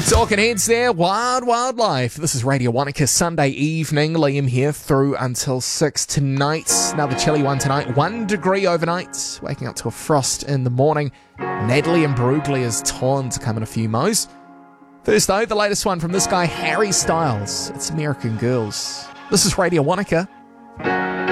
Talking heads there, Wild Wild Life. This is Radio Wanaka Sunday evening. Liam here through until 6 tonight. Another chilly one tonight. 1 degree overnight. Waking up to a frost in the morning. Natalie and Bruglia is torn to come in a few mo's. First though, the latest one from this guy Harry Styles. It's American Girls. This is Radio Wanaka.